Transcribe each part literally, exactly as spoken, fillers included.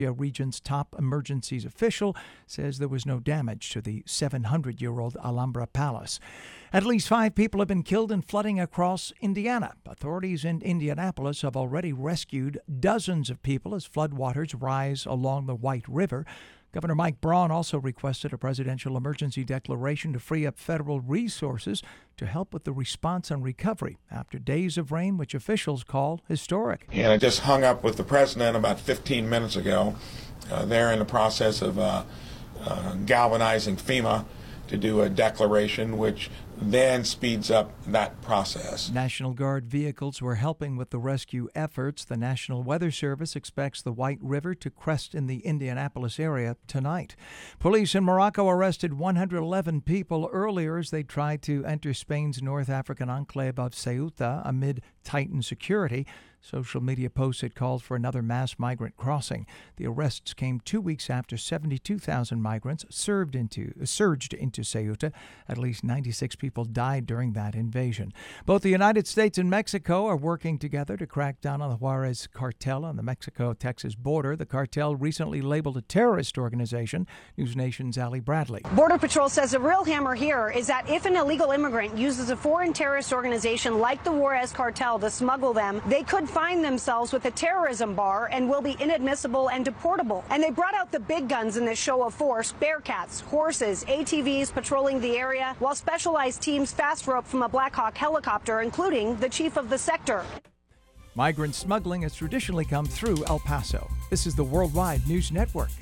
region's top emergencies official says there was no damage to the seven hundred year old Alhambra Palace. At least five people have been killed in flooding across Indiana. Authorities in Indianapolis have already rescued dozens of people as floodwaters rise along the White River. Governor Mike Braun also requested a presidential emergency declaration to free up federal resources to help with the response and recovery after days of rain, which officials call historic. And I just hung up with the president about fifteen minutes ago. Uh, they're in the process of uh, uh, galvanizing FEMA to do a declaration, which then speeds up that process. National Guard vehicles were helping with the rescue efforts. The National Weather Service expects the White River to crest in the Indianapolis area tonight. Police in Morocco arrested one hundred eleven people earlier as they tried to enter Spain's North African enclave of Ceuta amid tightened security. Social media posts had called for another mass migrant crossing. The arrests came two weeks after seventy-two thousand migrants surged into, surged into Ceuta. At least ninety-six people died during that invasion. Both the United States and Mexico are working together to crack down on the Juarez cartel on the Mexico-Texas border. The cartel recently labeled a terrorist organization. News Nation's Ali Bradley. Border Patrol says the real hammer here is that if an illegal immigrant uses a foreign terrorist organization like the Juarez cartel to smuggle them, they could find themselves with a terrorism bar and will be inadmissible and deportable. And they brought out the big guns in this show of force: Bearcats, horses, A T Vs patrolling the area, while specialized teams fast rope from a Black Hawk helicopter, including the chief of the sector. Migrant smuggling has traditionally come through El Paso. This is the Worldwide News Network.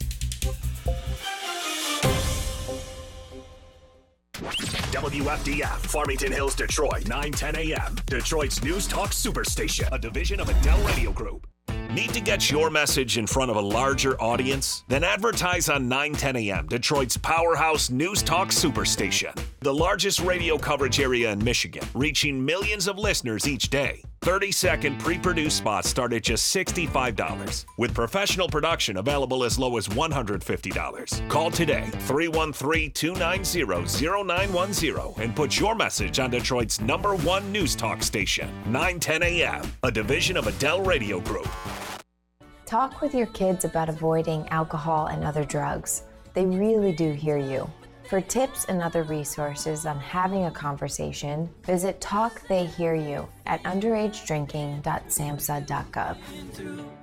W F D F, Farmington Hills, Detroit, nine ten a.m. Detroit's News Talk Superstation, a division of Adele Radio Group. Need to get your message in front of a larger audience? Then advertise on nine ten a.m., Detroit's powerhouse News Talk Superstation. The largest radio coverage area in Michigan, reaching millions of listeners each day. thirty-second pre-produced spots start at just sixty-five dollars, with professional production available as low as one hundred fifty dollars. Call today, three one three, two nine zero, zero nine one zero, and put your message on Detroit's number one news talk station, nine ten a.m., a division of Adele Radio Group. Talk with your kids about avoiding alcohol and other drugs. They really do hear you. For tips and other resources on having a conversation, visit Talk They Hear You at underage drinking dot samhsa dot gov.